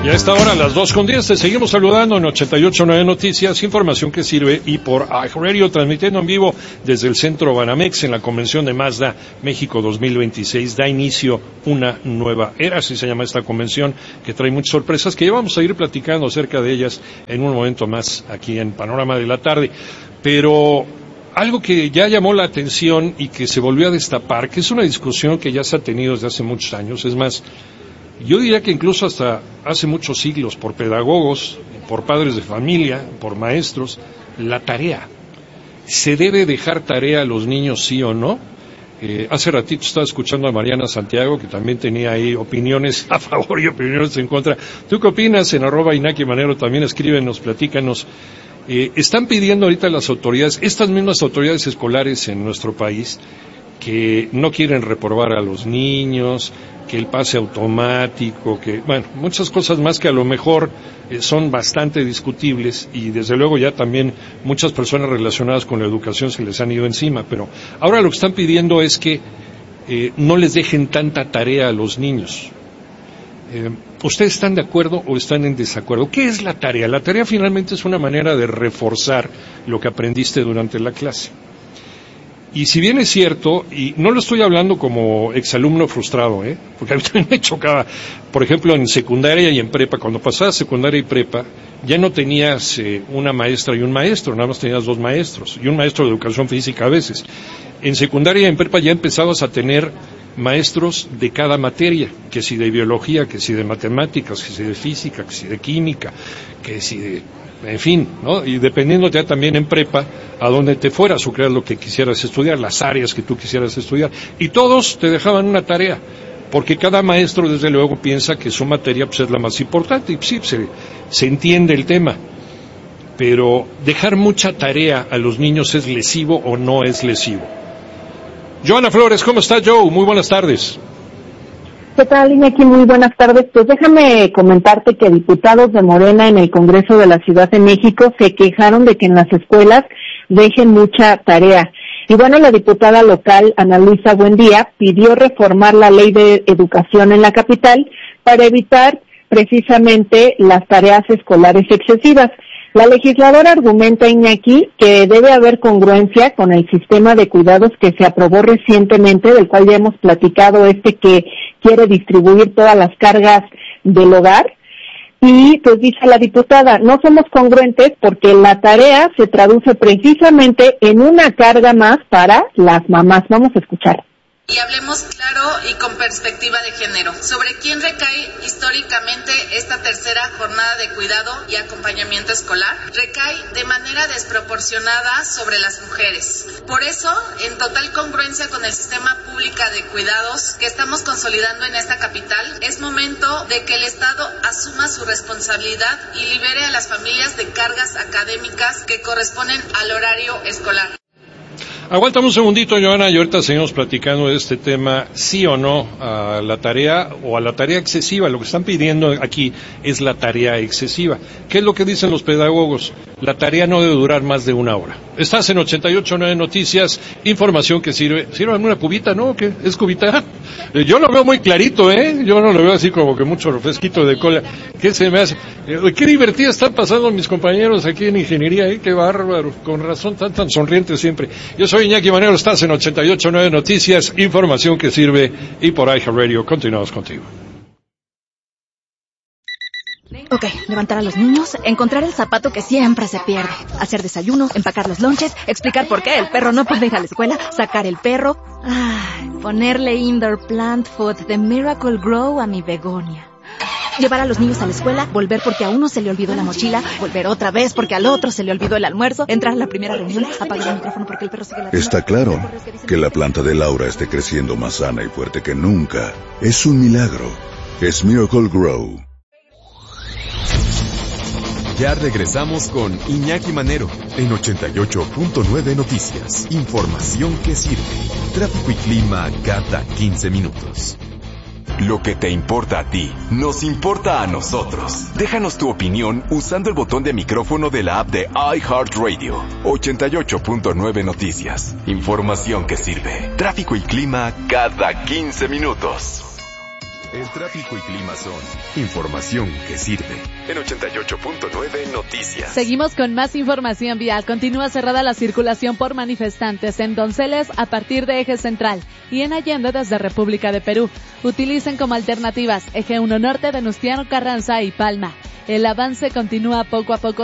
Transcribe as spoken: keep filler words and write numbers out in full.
Y a esta hora, a las dos con diez, te seguimos saludando en ochenta y ocho punto nueve Noticias, información que sirve, y por iHeartRadio, transmitiendo en vivo desde el Centro Banamex en la convención de Mazda México dos mil veintiséis. Da inicio una nueva era, así se llama esta convención, que trae muchas sorpresas, que ya vamos a ir platicando acerca de ellas en un momento más aquí en Panorama de la Tarde. Pero algo que ya llamó la atención y que se volvió a destapar, que es una discusión que ya se ha tenido desde hace muchos años, es más, yo diría que incluso hasta hace muchos siglos, por pedagogos, por padres de familia, por maestros, la tarea. ¿Se debe dejar tarea a los niños, sí o no? Eh, hace ratito estaba escuchando a Mariana Santiago, que también tenía ahí opiniones a favor y opiniones en contra. ¿Tú qué opinas? En arroba Inaki Manero también escríbenos, platícanos. Eh, están pidiendo ahorita las autoridades, estas mismas autoridades escolares en nuestro país, que no quieren reprobar a los niños, que el pase automático, que, bueno, muchas cosas más que a lo mejor eh, son bastante discutibles, y desde luego ya también muchas personas relacionadas con la educación se les han ido encima, pero ahora lo que están pidiendo es que eh, no les dejen tanta tarea a los niños. Eh, ¿Ustedes están de acuerdo o están en desacuerdo? ¿Qué es la tarea? La tarea finalmente es una manera de reforzar lo que aprendiste durante la clase. Y si bien es cierto, y no lo estoy hablando como exalumno frustrado, ¿eh? Porque a mí también me chocaba, por ejemplo, en secundaria y en prepa, cuando pasabas secundaria y prepa, ya no tenías eh, una maestra y un maestro, nada más tenías dos maestros, y un maestro de educación física a veces. En secundaria y en prepa ya empezabas a tener maestros de cada materia, que si de biología, que si de matemáticas, que si de física, que si de química, que si de... en fin, ¿no? Y dependiendo ya también en prepa a dónde te fueras o creas lo que quisieras estudiar, las áreas que tú quisieras estudiar. Y todos te dejaban una tarea, porque cada maestro desde luego piensa que su materia pues, es la más importante, y sí, se, se entiende el tema. Pero dejar mucha tarea a los niños, ¿es lesivo o no es lesivo? Joana Flores, ¿cómo estás, Joe? Muy buenas tardes. ¿Qué tal, Iñaki? Muy buenas tardes. Pues déjame comentarte que diputados de Morena en el Congreso de la Ciudad de México se quejaron de que en las escuelas dejen mucha tarea. Y bueno, la diputada local, Ana Luisa Buendía, pidió reformar la ley de educación en la capital para evitar precisamente las tareas escolares excesivas. La legisladora argumenta, Iñaki, que debe haber congruencia con el sistema de cuidados que se aprobó recientemente, del cual ya hemos platicado, este que quiere distribuir todas las cargas del hogar. Y pues dice la diputada, no somos congruentes porque la tarea se traduce precisamente en una carga más para las mamás. Vamos a escuchar. Y hablemos claro y con perspectiva de género. ¿Sobre quién recae históricamente esta tercera jornada de cuidado y acompañamiento escolar? Recae de manera desproporcionada sobre las mujeres. Por eso, en total congruencia con el sistema público de cuidados que estamos consolidando en esta capital, es momento de que el Estado asuma su responsabilidad y libere a las familias de cargas académicas que corresponden al horario escolar. Aguántame un segundito, Joana, y ahorita seguimos platicando de este tema, sí o no a la tarea o a la tarea excesiva. Lo que están pidiendo aquí es la tarea excesiva. ¿Qué es lo que dicen los pedagogos? La tarea no debe durar más de una hora. Estás en ochenta y ocho punto nueve Noticias, información que sirve. ¿Sirve una cubita, no? ¿Qué? ¿Es cubita? Yo lo veo muy clarito, ¿eh? Yo no lo veo así como que mucho refresquito de cola. ¿Qué se me hace? Qué divertida están pasando mis compañeros aquí en ingeniería, ¿eh? Qué bárbaro. Con razón, tan tan sonrientes siempre. Yo soy Iñaki Manero, estás en ochenta y ocho punto nueve Noticias, información que sirve, y por iHeartRadio. Continuamos contigo. Ok, levantar a los niños, encontrar el zapato que siempre se pierde, hacer desayuno, empacar los lonches, explicar por qué el perro no puede ir a la escuela, sacar el perro, ay, ponerle indoor plant food de Miracle Grow a mi begonia. Llevar a los niños a la escuela, volver porque a uno se le olvidó la mochila, volver otra vez porque al otro se le olvidó el almuerzo, entrar a la primera reunión, apagar el micrófono porque el perro sigue ladrando. Está claro que la planta de Laura esté creciendo más sana y fuerte que nunca. Es un milagro. Es Miracle Grow. Ya regresamos con Iñaki Manero en ochenta y ocho punto nueve Noticias. Información que sirve. Tráfico y clima cada quince minutos. Lo que te importa a ti, nos importa a nosotros. Déjanos tu opinión usando el botón de micrófono de la app de iHeartRadio. ochenta y ocho punto nueve Noticias. Información que sirve. Tráfico y clima cada quince minutos. El tráfico y clima son información que sirve. En ochenta y ocho punto nueve Noticias. Seguimos con más información vial. Continúa cerrada la circulación por manifestantes en Donceles a partir de Eje Central y en Allende desde República de Perú. Utilicen como alternativas Eje uno Norte, Venustiano Carranza y Palma. El avance continúa poco a poco